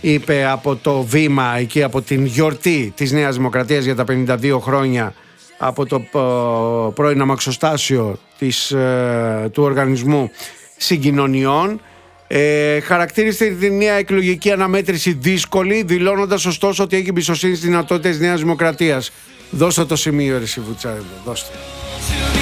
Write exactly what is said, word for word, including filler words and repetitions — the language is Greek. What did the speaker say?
είπε από το βήμα εκεί, από την γιορτή της Νέας Δημοκρατίας για τα πενήντα δύο χρόνια, από το πρώην αμαξοστάσιο της, του Οργανισμού Συγκοινωνιών. Ε, χαρακτήρισε την νέα εκλογική αναμέτρηση δύσκολη, δηλώνοντας ωστόσο ότι έχει εμπιστοσύνη στις δυνατότητες της Νέας Δημοκρατίας. Δώστε το σημείο, ρε Σιβούτσα, εδώ, δώστε.